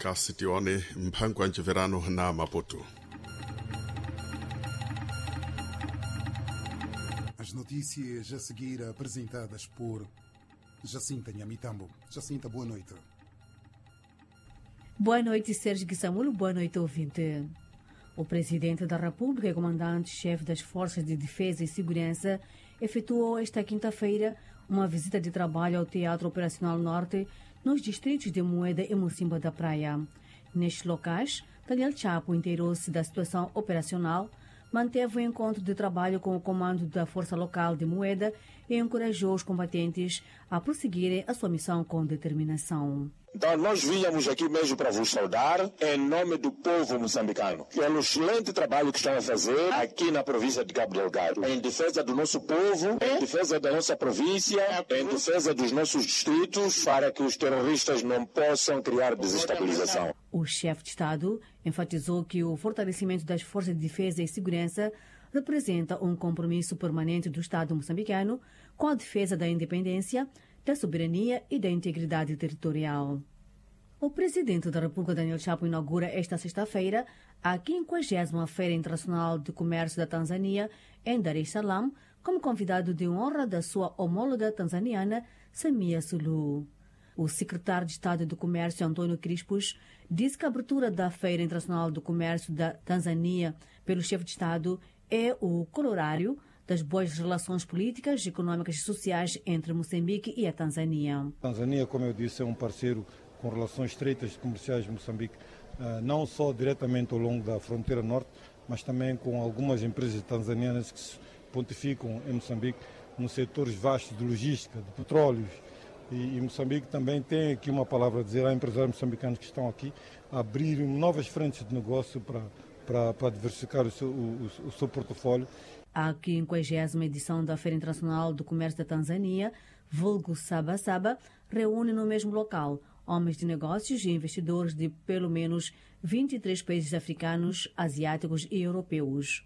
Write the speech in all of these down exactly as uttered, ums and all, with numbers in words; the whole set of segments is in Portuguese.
Kasitione Mphangwa Verano na Maputo. As notícias a seguir apresentadas por Jacinta Nhamitambo. Jacinta, boa noite. Boa noite, Sérgio Guissamulo. Boa noite, ouvinte. O Presidente da República e Comandante-Chefe das Forças de Defesa e Segurança efetuou esta quinta-feira uma visita de trabalho ao Teatro Operacional Norte nos distritos de Moeda e Mocimboa da Praia. Nestes locais, Daniel Chapo inteirou-se da situação operacional, manteve o encontro de trabalho com o comando da Força Local de Moeda e encorajou os combatentes a prosseguirem a sua missão com determinação. Então, nós vínhamos aqui mesmo para vos saudar em nome do povo moçambicano, pelo excelente trabalho que estão a fazer aqui na província de Cabo Delgado, em defesa do nosso povo, em defesa da nossa província, em defesa dos nossos distritos, para que os terroristas não possam criar desestabilização. O chefe de Estado enfatizou que o fortalecimento das forças de defesa e segurança representa um compromisso permanente do Estado moçambicano com a defesa da independência, da soberania e da integridade territorial. O Presidente da República, Daniel Chapo, inaugura esta sexta-feira a quinquagésima Feira Internacional de Comércio da Tanzânia em Dar es Salaam, como convidado de honra da sua homóloga tanzaniana, Samia Suluhu. O secretário de Estado do Comércio, Antônio Crispus, disse que a abertura da Feira Internacional do Comércio da Tanzânia pelo chefe de Estado é o corolário das boas relações políticas, econômicas e sociais entre Moçambique e a Tanzânia. A Tanzânia, como eu disse, é um parceiro com relações estreitas comerciais de Moçambique, não só diretamente ao longo da fronteira norte, mas também com algumas empresas tanzanianas que se pontificam em Moçambique nos setores vastos de logística, de petróleos. E, e Moçambique também tem aqui uma palavra a dizer a empresários moçambicanos que estão aqui a abrir novas frentes de negócio para, para, para diversificar o seu, o, o seu portfólio. A quinquagésima edição da Feira Internacional do Comércio da Tanzânia, vulgo Saba Saba, reúne no mesmo local homens de negócios e investidores de pelo menos vinte e três países africanos, asiáticos e europeus.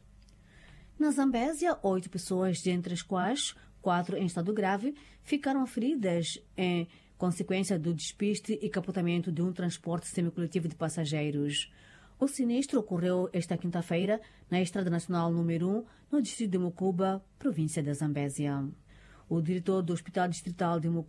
Na Zambésia, oito pessoas, dentre as quais quatro em estado grave, ficaram feridas em consequência do despiste e capotamento de um transporte semicoletivo de passageiros. O sinistro ocorreu esta quinta-feira na Estrada Nacional número um, no distrito de Mucuba, província da Zambésia. O diretor do Hospital Distrital de Mucuba,